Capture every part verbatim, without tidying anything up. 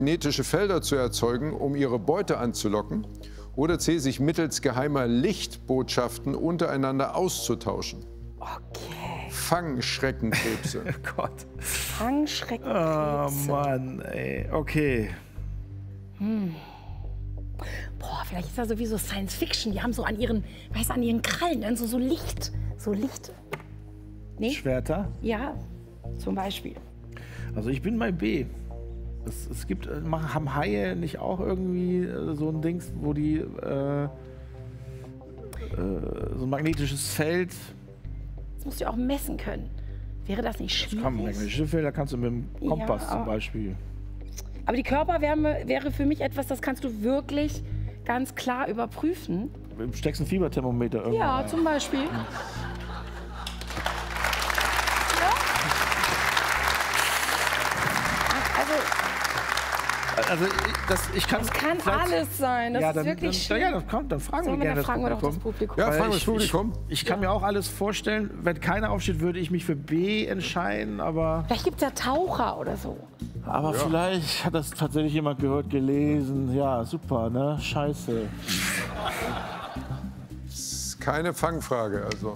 magnetische Felder zu erzeugen, um ihre Beute anzulocken. Oder C, sich mittels geheimer Lichtbotschaften untereinander auszutauschen. Okay. Fangschreckenkrebse. Oh Gott. Fangschreckenkrebse. Oh Mann, ey. Okay. Hm. Boah, vielleicht ist das sowieso Science Fiction. Die haben so an ihren, weißt du, an ihren Krallen dann so, so Licht. So Licht. Nee? Schwerter? Ja, zum Beispiel. Also ich bin bei B. Es, es gibt, äh, machen- haben Haie nicht auch irgendwie äh, so ein Dings, wo die äh, äh, so ein magnetisches Feld. Das musst du auch messen können. Wäre das nicht schwierig? Kann, magnetische Felder kannst du mit dem Kompass Ja, zum aber- Beispiel. Aber die Körperwärme wäre für mich etwas, das kannst du wirklich ganz klar überprüfen. Du steckst ein Fieberthermometer irgendwo Ja, rein. zum Beispiel. Also, Also ich- das, ich kann, es kann vielleicht- alles sein. Das ja, ist dann, wirklich dann, ja, schlimm. dann, kommt, dann fragen Sollen wir wir gerne da fragen wir das doch das Publikum. Publikum? Ja, Weil fragen wir ich, das Publikum. Ich, ich kann mir auch alles vorstellen. Wenn keiner aufsteht, würde ich mich für B entscheiden. Aber, Vielleicht gibt es ja Taucher oder so. aber vielleicht hat das tatsächlich jemand gehört, gelesen. Ja, super, ne? Scheiße. Das ist keine Fangfrage, also.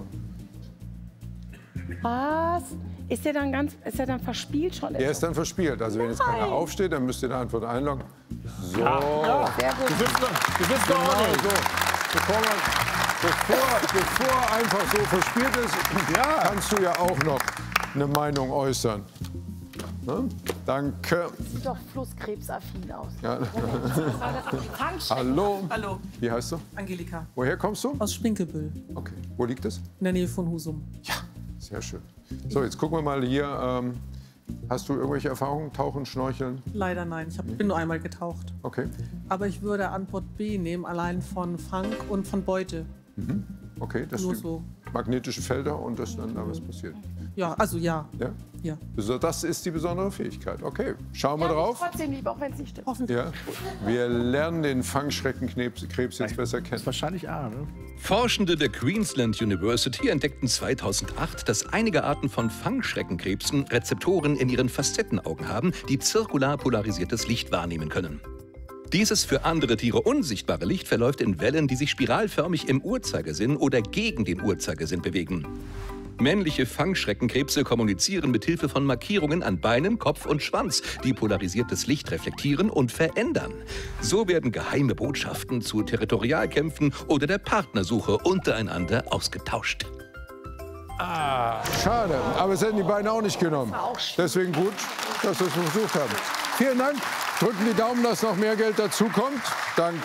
Was? Ist der dann ganz, ist der dann verspielt schon? Der ist dann verspielt. Also wenn jetzt keiner Nein. aufsteht, dann müsst ihr die Antwort einloggen. So. Sehr Du gut. bist, doch- du bist Genau geordnet. so. Bevor, man, bevor, bevor einfach so verspielt ist, Ja. kannst du ja auch noch eine Meinung äußern. Ne? Danke. Sieht doch flusskrebsaffin aus. Ja. Fangschrecken. Hallo. Hallo, Wie heißt du? Angelika Woher kommst du? aus Spinkelbüll Okay. Wo liegt es? in der Nähe von Husum. Ja, sehr schön. So, jetzt gucken wir mal hier. Ähm, hast du irgendwelche Erfahrungen? Tauchen, Schnorcheln? Leider nein, ich hab, bin nur einmal getaucht. Okay. Aber ich würde Antwort B nehmen, allein von Fang und von Beute. Okay, das Nur sind so. magnetische Felder und dass dann da was passiert. Ja, also ja. Ja? Ja. Also das ist die besondere Fähigkeit. Okay, schauen wir Ja, drauf. trotzdem lieb, auch wenn es nicht stimmt. Hoffentlich. Ja, wir lernen den Fangschreckenkrebs Krebs jetzt besser kennen. Wahrscheinlich A, ne? Forschende der Queensland University entdeckten zweitausendacht, dass einige Arten von Fangschreckenkrebsen Rezeptoren in ihren Facettenaugen haben, die zirkular polarisiertes Licht wahrnehmen können. Dieses für andere Tiere unsichtbare Licht verläuft in Wellen, die sich spiralförmig im Uhrzeigersinn oder gegen den Uhrzeigersinn bewegen. Männliche Fangschreckenkrebse kommunizieren mit Hilfe von Markierungen an Beinen, Kopf und Schwanz, die polarisiertes Licht reflektieren und verändern. So werden geheime Botschaften zu Territorialkämpfen oder der Partnersuche untereinander ausgetauscht. Schade, aber es hätten die beiden auch nicht genommen. Deswegen gut, dass wir es versucht haben. Vielen Dank. Drücken die Daumen, dass noch mehr Geld dazukommt. Danke.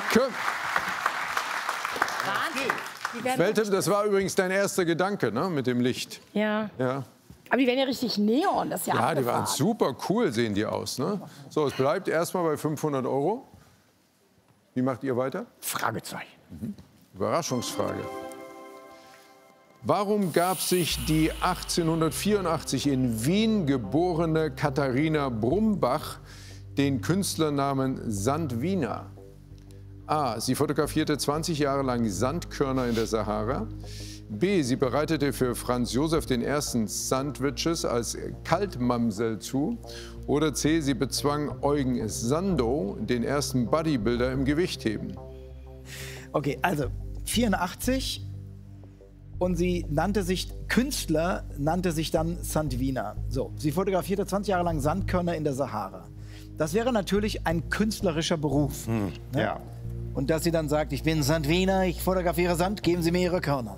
Wahnsinn. Die werden Weltem, das war übrigens dein erster Gedanke, ne, mit dem Licht. ja. Ja, Aber die werden ja richtig Neon, das ist ja ja die waren abgefahren. super cool, sehen die aus. Ne? So, es bleibt erstmal bei fünfhundert Euro. Wie macht ihr weiter? Fragezeichen. Überraschungsfrage. Warum gab sich die achtzehnhundertvierundachtzig in Wien geborene Katharina Brumbach den Künstlernamen Sandwina? A. Sie fotografierte zwanzig Jahre lang Sandkörner in der Sahara. B. Sie bereitete für Franz Josef den ersten Sandwiches als Kaltmamsel zu. Oder C. Sie bezwang Eugen Sandow, den ersten Bodybuilder im Gewichtheben. Okay, also vierundachtzig und sie nannte sich, Künstler nannte sich dann Sandwina. So, sie fotografierte zwanzig Jahre lang Sandkörner in der Sahara. Das wäre natürlich ein künstlerischer Beruf. Ne? Ja. Und dass sie dann sagt, ich bin Sandwina, ich fotografiere Sand, geben Sie mir Ihre Körner.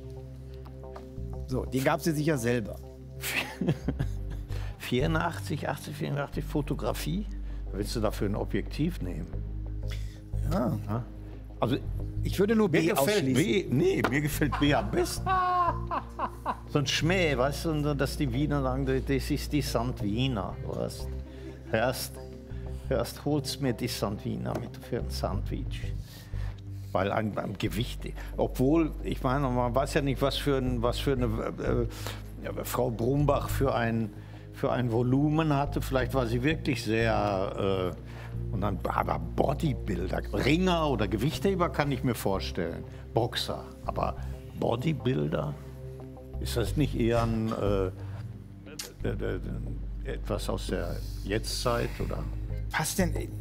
So, den gab sie sich ja selber. vierundachtzig, achtzig, vierundachtzig Fotografie. Willst du dafür ein Objektiv nehmen? Ja. Also Ich würde nur mir B gefällt ausschließen. B, nee, mir gefällt B am besten. So ein Schmäh, weißt du, und dass die Wiener sagen, das ist die Sandwiener. Weißt. Erst, erst holst mir die Sandwiener mit für ein Sandwich. Weil ein, ein Gewicht, obwohl, ich meine, man weiß ja nicht, was für, ein, was für eine äh, Frau Brumbach für ein, für ein Volumen hatte. Vielleicht war sie wirklich sehr, äh, und dann, aber Bodybuilder, Ringer oder Gewichtheber kann ich mir vorstellen, Boxer, aber Bodybuilder, ist das nicht eher ein, äh, äh, äh, etwas aus der Jetztzeit, oder? Was denn?